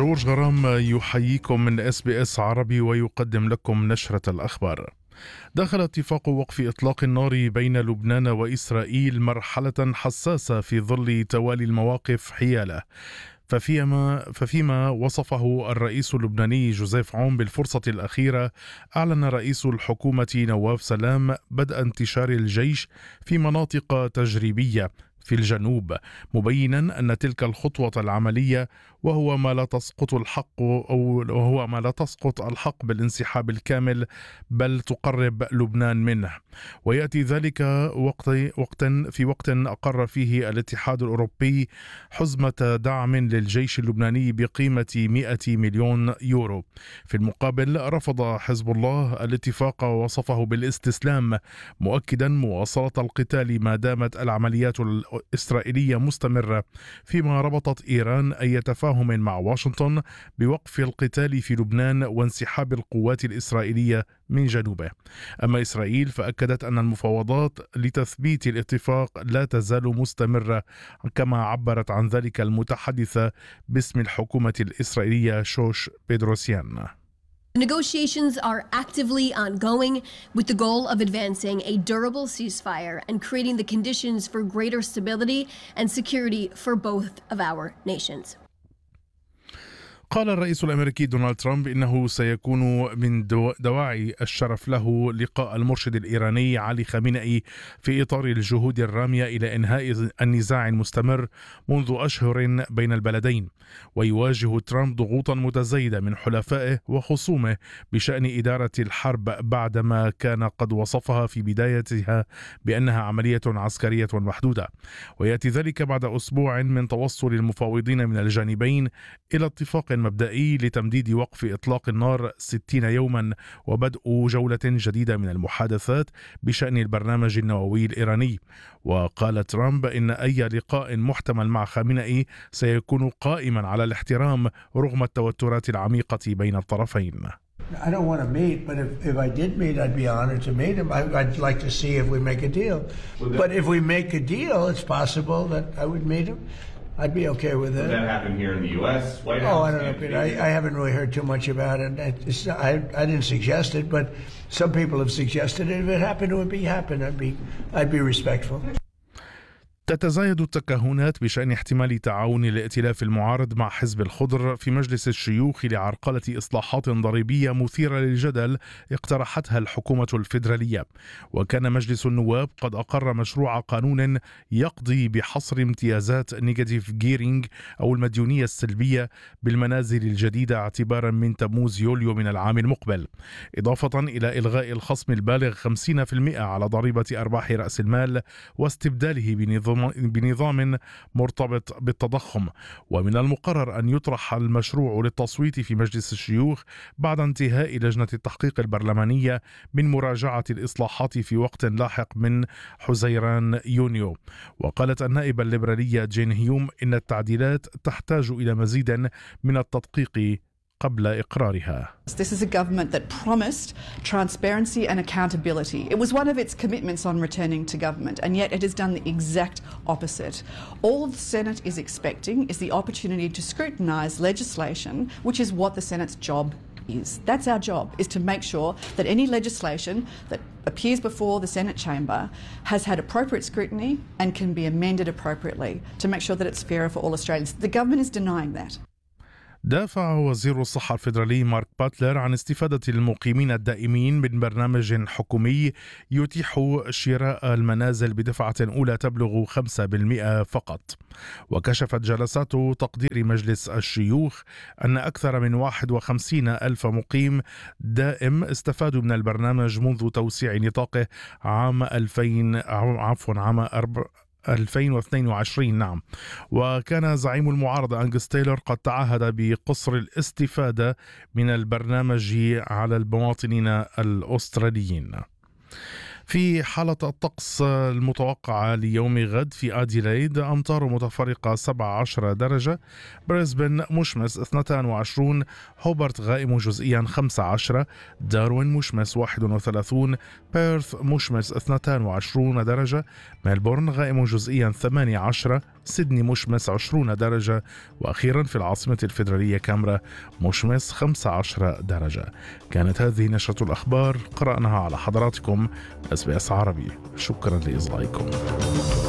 جورج غرام يحييكم من SBS عربي ويقدم لكم نشرة الأخبار. دخل اتفاق وقف إطلاق النار بين لبنان وإسرائيل مرحلة حساسة في ظل توالي المواقف حياله، ففيما وصفه الرئيس اللبناني جوزيف عون بالفرصة الأخيرة، أعلن رئيس الحكومة نواف سلام بدء انتشار الجيش في مناطق تجريبية في الجنوب، مبينا أن تلك الخطوة العملية وهو ما لا تسقط الحق بالانسحاب الكامل، بل تقرب لبنان منه. ويأتي ذلك في وقت أقر فيه الاتحاد الأوروبي حزمة دعم للجيش اللبناني بقيمة 100 مليون يورو. في المقابل رفض حزب الله الاتفاق ووصفه بالاستسلام، مؤكدا مواصلة القتال ما دامت العمليات الإسرائيلية مستمرة، فيما ربطت إيران أي تفاهم مع واشنطن بوقف القتال في لبنان وانسحاب القوات الإسرائيلية من جنوبه. أما إسرائيل فأكدت أن المفاوضات لتثبيت الاتفاق لا تزال مستمرة، كما عبرت عن ذلك المتحدثة باسم الحكومة الإسرائيلية شوش بيدروسيان. Negotiations are actively ongoing with the goal of advancing a durable ceasefire and creating the conditions for greater stability and security for both of our nations. قال الرئيس الأمريكي دونالد ترامب إنه سيكون من دواعي الشرف له لقاء المرشد الإيراني علي خامنئي في إطار الجهود الرامية إلى إنهاء النزاع المستمر منذ أشهر بين البلدين. ويواجه ترامب ضغوطا متزايدة من حلفائه وخصومه بشأن إدارة الحرب، بعدما كان قد وصفها في بدايتها بأنها عملية عسكرية محدودة. ويأتي ذلك بعد أسبوع من توصل المفاوضين من الجانبين إلى اتفاق مبدئي لتمديد وقف إطلاق النار 60 يوما وبدء جولة جديدة من المحادثات بشأن البرنامج النووي الإيراني. وقال ترامب إن أي لقاء محتمل مع خامنئي سيكون قائما على الاحترام رغم التوترات العميقة بين الطرفين. I don't want to meet, but if I did meet, I'd be honored to meet him. I'd like to see if we make a deal. But if we make a deal, it's possible that I would meet him. I'd be okay with that. Would that happen here in the U.S.? White House? Oh, I don't know, Peter. I haven't really heard too much about it. I didn't suggest it, but some people have suggested it. If it happened, it would happen. I'd be respectful. تتزايد التكهنات بشأن احتمال تعاون الائتلاف المعارض مع حزب الخضر في مجلس الشيوخ لعرقلة إصلاحات ضريبية مثيرة للجدل اقترحتها الحكومة الفيدرالية. وكان مجلس النواب قد أقر مشروع قانون يقضي بحصر امتيازات نيجاتيف جيرينج أو المديونية السلبية بالمنازل الجديدة اعتبارا من تموز يوليو من العام المقبل، إضافة إلى إلغاء الخصم البالغ 50% على ضريبة أرباح رأس المال واستبداله بنظام مرتبط بالتضخم. ومن المقرر أن يطرح المشروع للتصويت في مجلس الشيوخ بعد انتهاء لجنة التحقيق البرلمانية من مراجعة الإصلاحات في وقت لاحق من حزيران يونيو. وقالت النائبة الليبرالية جين هيوم إن التعديلات تحتاج إلى مزيد من التدقيق قبل إقرارها. This is a government that promised transparency and accountability. It was one of its commitments on returning to government, and yet it has done the exact opposite. All the Senate is expecting is the opportunity to scrutinise legislation, which is what the Senate's job is. That's our job, is to make sure that any legislation that appears before the Senate chamber has had appropriate scrutiny and can be amended appropriately to make sure that it's fairer for all Australians. The government is denying that. دافع وزير الصحة الفيدرالي مارك باتلر عن استفادة المقيمين الدائمين من برنامج حكومي يتيح شراء المنازل بدفعة أولى تبلغ 5% فقط. وكشفت جلسات تقدير مجلس الشيوخ أن أكثر من 51 ألف مقيم دائم استفادوا من البرنامج منذ توسيع نطاقه عام 2022. نعم. وكان زعيم المعارضة أنجس تايلور قد تعهد بقصر الاستفادة من البرنامج على المواطنين الأستراليين. في حالة الطقس المتوقعة ليوم غد في أديلايد أمطار متفرقة 17 درجة، بريسبن مشمس 22، هوبرت غائم جزئيا 15، داروين مشمس 31، بيرث مشمس 22 درجة، ملبورن غائم جزئيا 18، سيدني مشمس 20 درجة، وأخيرا في العاصمة الفيدرالية كامبرا مشمس 15 درجة. كانت هذه نشرة الأخبار قرأناها على حضراتكم SBS عربي. شكرا لإصغائكم.